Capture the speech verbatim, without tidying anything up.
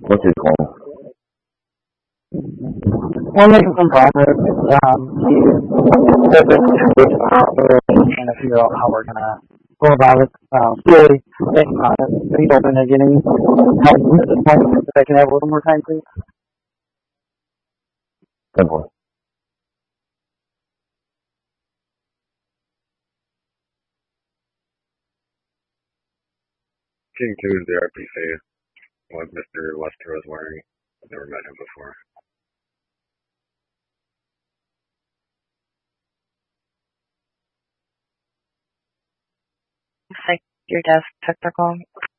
What's his goal? We're making some progress. Um, he's trying to figure out how we're gonna go about it. Um, really, uh, he's open to getting help at this point. If I can have a little more time, please. Simple. King two is the R P C. What Mister Lester was wearing. I've never met him before. Looks like your desk took their call.